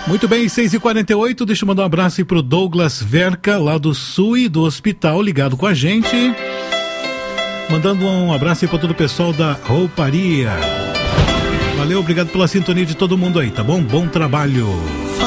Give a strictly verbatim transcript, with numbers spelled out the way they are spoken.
Muito bem, seis e quarenta e oito, deixa eu mandar um abraço aí pro Douglas Verca, lá do S U I, do hospital, ligado com a gente. Mandando um abraço aí para todo o pessoal da rouparia. Valeu, obrigado pela sintonia de todo mundo aí, tá bom? Bom trabalho.